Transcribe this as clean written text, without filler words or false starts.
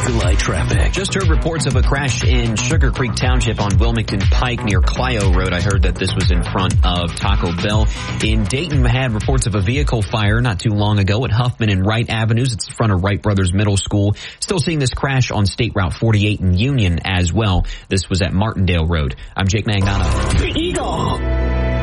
July traffic. Just heard reports of a crash in Sugar Creek Township on Wilmington Pike near Clio Road. I heard that this was in front of Taco Bell. In Dayton, we had reports of a vehicle fire not too long ago at Huffman and Wright Avenues. It's in front of Wright Brothers Middle School. Still seeing this crash on State Route 48 in Union as well. This was at Martindale Road. I'm Jake Magnano. The Eagle.